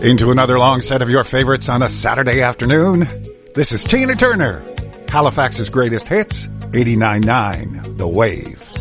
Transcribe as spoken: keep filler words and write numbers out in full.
Into another long set of your favorites on a Saturday afternoon. This is Tina Turner, Halifax's greatest hits, eighty-nine point nine The Wave.